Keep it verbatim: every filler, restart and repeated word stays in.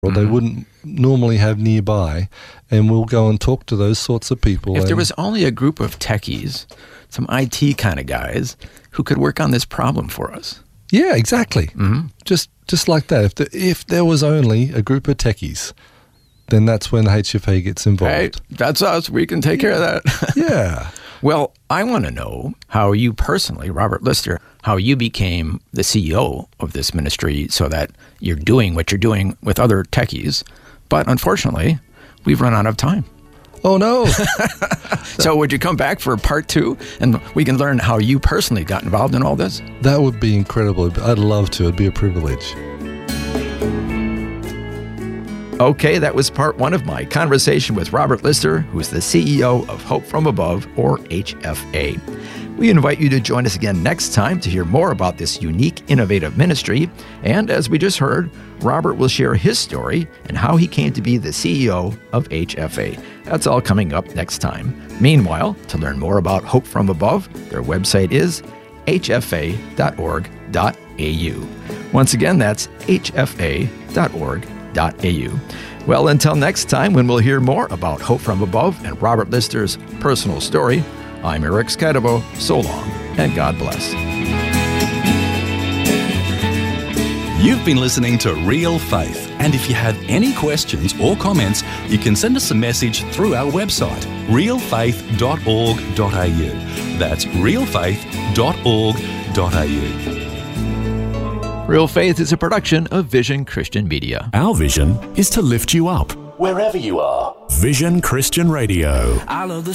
or mm-hmm. they wouldn't normally have nearby, and we'll go and talk to those sorts of people. If there was only a group of techies, some I T kind of guys, who could work on this problem for us. Yeah, exactly. Mm-hmm. Just just like that. If, the, if there was only a group of techies, then that's when H F A gets involved. Hey, that's us. We can take care of that. Yeah. Well, I want to know how you personally, Robert Lister, how you became the C E O of this ministry so that you're doing what you're doing with other techies. But unfortunately, we've run out of time. Oh, no. So would you come back for part two and we can learn how you personally got involved in all this? That would be incredible. I'd love to. It'd be a privilege. Okay, that was part one of my conversation with Robert Lister, who is the C E O of Hope from Above, or H F A. We invite you to join us again next time to hear more about this unique, innovative ministry. And as we just heard, Robert will share his story and how he came to be the C E O of H F A. That's all coming up next time. Meanwhile, to learn more about Hope from Above, their website is h f a dot org dot a u. Once again, that's h f a dot org dot a u. Well, until next time, when we'll hear more about Hope from Above and Robert Lister's personal story, I'm Eric Skattebo. So long, and God bless. You've been listening to Real Faith, and if you have any questions or comments, you can send us a message through our website, real faith dot org dot a u. That's real faith dot org dot a u. Real Faith is a production of Vision Christian Media. Our vision is to lift you up wherever you are. Vision Christian Radio. I love the